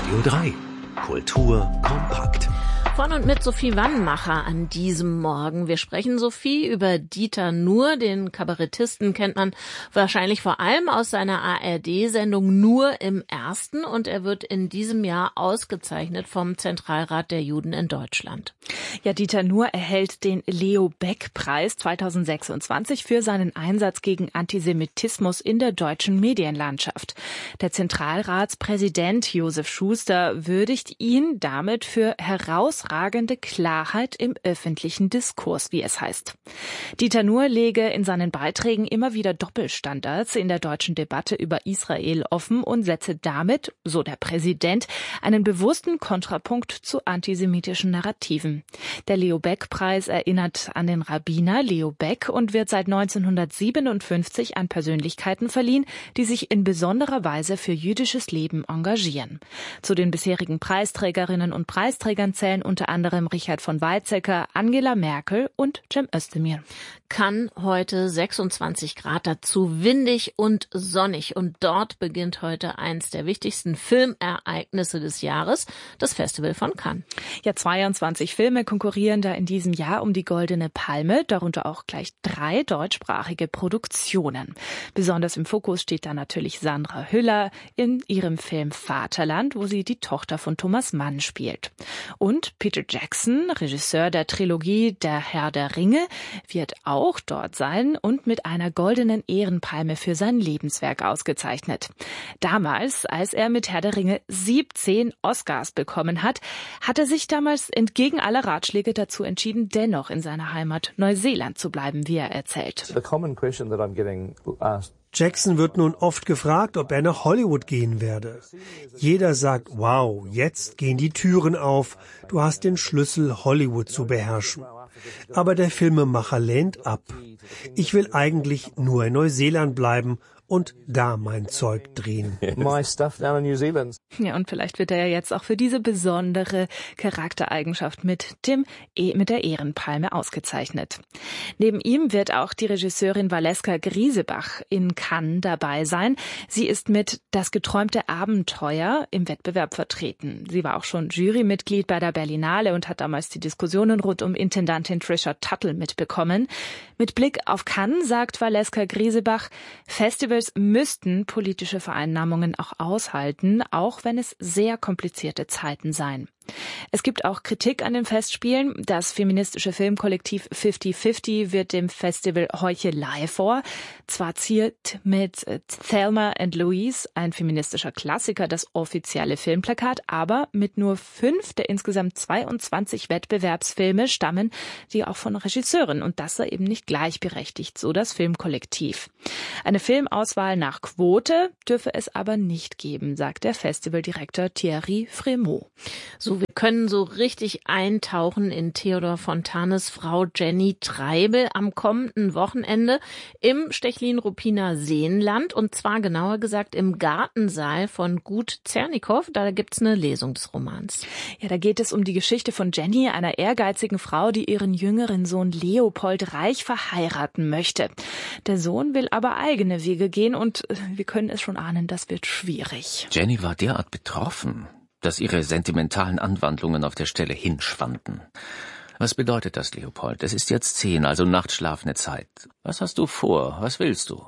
Radio 3. Kultur kompakt. Von und mit Sophie Wannmacher an diesem Morgen. Wir sprechen, Sophie, über Dieter Nuhr. Den Kabarettisten kennt man wahrscheinlich vor allem aus seiner ARD-Sendung Nur im Ersten. Und er wird in diesem Jahr ausgezeichnet vom Zentralrat der Juden in Deutschland. Ja, Dieter Nuhr erhält den Leo-Baeck-Preis 2026 für seinen Einsatz gegen Antisemitismus in der deutschen Medienlandschaft. Der Zentralratspräsident Josef Schuster würdigt ihn damit für herausragende Klarheit im öffentlichen Diskurs, wie es heißt. Dieter Nuhr lege in seinen Beiträgen immer wieder Doppelstandards in der deutschen Debatte über Israel offen und setze damit, so der Präsident, einen bewussten Kontrapunkt zu antisemitischen Narrativen. Der Leo-Baeck-Preis erinnert an den Rabbiner Leo Baeck und wird seit 1957 an Persönlichkeiten verliehen, die sich in besonderer Weise für jüdisches Leben engagieren. Zu den bisherigen Preisträgerinnen und Preisträgern zählen unter anderem Richard von Weizsäcker, Angela Merkel und Cem Özdemir. Cannes heute 26 Grad, dazu windig und sonnig. Und dort beginnt heute eins der wichtigsten Filmereignisse des Jahres, das Festival von Cannes. Ja, 22 Filme konkurrieren da in diesem Jahr um die Goldene Palme, darunter auch gleich 3 deutschsprachige Produktionen. Besonders im Fokus steht da natürlich Sandra Hüller in ihrem Film Vaterland, wo sie die Tochter von Thomas Mann spielt. Und Peter Jackson, Regisseur der Trilogie Der Herr der Ringe, wird auch dort sein und mit einer goldenen Ehrenpalme für sein Lebenswerk ausgezeichnet. Damals, als er mit Herr der Ringe 17 Oscars bekommen hat, hat er sich damals entgegen aller Ratschläge dazu entschieden, dennoch in seiner Heimat Neuseeland zu bleiben, wie er erzählt. Jackson wird nun oft gefragt, ob er nach Hollywood gehen werde. Jeder sagt, wow, jetzt gehen die Türen auf, du hast den Schlüssel, Hollywood zu beherrschen. Aber der Filmemacher lehnt ab. Ich will eigentlich nur in Neuseeland bleiben und da mein Zeug drehen. Ja, und vielleicht wird er ja jetzt auch für diese besondere Charaktereigenschaft mit der Ehrenpalme ausgezeichnet. Neben ihm wird auch die Regisseurin Valeska Griesebach in Cannes dabei sein. Sie ist mit Das geträumte Abenteuer im Wettbewerb vertreten. Sie war auch schon Jurymitglied bei der Berlinale und hat damals die Diskussionen rund um Intendantin Trisha Tuttle mitbekommen. Mit Blick auf Cannes sagt Valeska Griesebach, Festivals müssten politische Vereinnahmungen auch aushalten, auch wenn es sehr komplizierte Zeiten seien. Es gibt auch Kritik an den Festspielen. Das feministische Filmkollektiv 50-50 wird dem Festival Heuchelei vor. Zwar ziert mit Thelma and Louise, ein feministischer Klassiker, das offizielle Filmplakat, aber mit nur 5 der insgesamt 22 Wettbewerbsfilme stammen die auch von Regisseuren. Und das sei eben nicht gleichberechtigt, so das Filmkollektiv. Eine Filmauswahl nach Quote dürfe es aber nicht geben, sagt der Festivaldirektor Thierry Frémaux. So, wir können so richtig eintauchen in Theodor Fontanes Frau Jenny Treibel am kommenden Wochenende im Stechlin-Ruppiner Seenland und zwar genauer gesagt im Gartensaal von Gut Zernikow. Da gibt's eine Lesung des Romans. Ja, da geht es um die Geschichte von Jenny, einer ehrgeizigen Frau, die ihren jüngeren Sohn Leopold reich verheiraten möchte. Der Sohn will aber eigene Wege gehen und wir können es schon ahnen, das wird schwierig. Jenny war derart betroffen, dass ihre sentimentalen Anwandlungen auf der Stelle hinschwanden. Was bedeutet das, Leopold? Es ist jetzt 10, also nachtschlafende Zeit. Was hast du vor? Was willst du?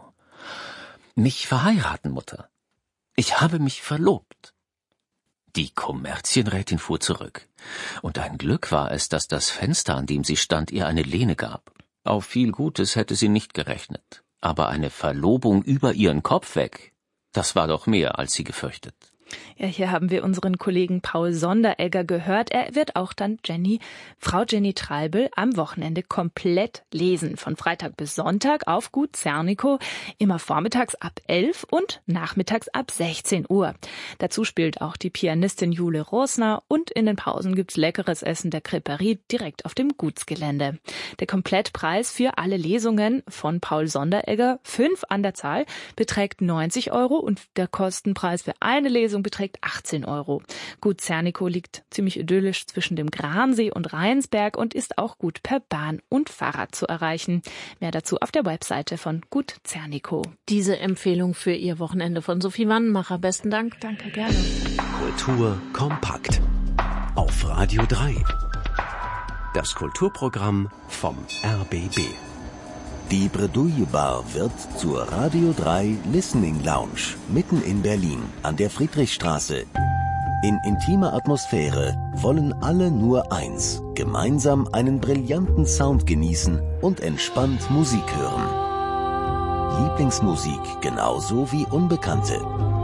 Mich verheiraten, Mutter. Ich habe mich verlobt. Die Kommerzienrätin fuhr zurück. Und ein Glück war es, dass das Fenster, an dem sie stand, ihr eine Lehne gab. Auf viel Gutes hätte sie nicht gerechnet. Aber eine Verlobung über ihren Kopf weg, das war doch mehr, als sie gefürchtet. Ja, hier haben wir unseren Kollegen Paul Sonderegger gehört. Er wird auch dann Frau Jenny Treibel am Wochenende komplett lesen. Von Freitag bis Sonntag auf Gut Zernikow, immer vormittags ab 11 und nachmittags ab 16 Uhr. Dazu spielt auch die Pianistin Jule Rosner und in den Pausen gibt's leckeres Essen der Creperie direkt auf dem Gutsgelände. Der Komplettpreis für alle Lesungen von Paul Sonderegger, 5 an der Zahl, beträgt 90 € und der Kostenpreis für eine Lesung beträgt 18 €. Gut Zernikow liegt ziemlich idyllisch zwischen dem Gransee und Rheinsberg und ist auch gut per Bahn und Fahrrad zu erreichen. Mehr dazu auf der Webseite von Gut Zernikow. Diese Empfehlung für Ihr Wochenende von Sophie Wannmacher. Besten Dank. Danke, gerne. Kultur kompakt. Auf Radio 3. Das Kulturprogramm vom RBB. Die Bredouille Bar wird zur Radio 3 Listening Lounge mitten in Berlin an der Friedrichstraße. In intimer Atmosphäre wollen alle nur eins: gemeinsam einen brillanten Sound genießen und entspannt Musik hören. Lieblingsmusik genauso wie Unbekannte.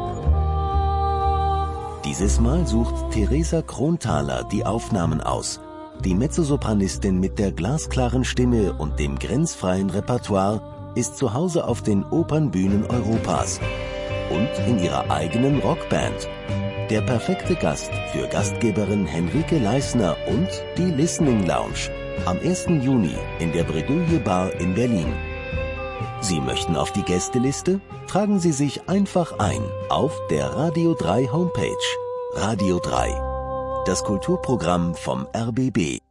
Dieses Mal sucht Theresa Kronthaler die Aufnahmen aus. Die Mezzosopranistin mit der glasklaren Stimme und dem grenzfreien Repertoire ist zu Hause auf den Opernbühnen Europas und in ihrer eigenen Rockband. Der perfekte Gast für Gastgeberin Henrike Leisner und die Listening Lounge am 1. Juni in der Bredouille Bar in Berlin. Sie möchten auf die Gästeliste? Tragen Sie sich einfach ein auf der Radio 3 Homepage. Radio 3. Das Kulturprogramm vom RBB.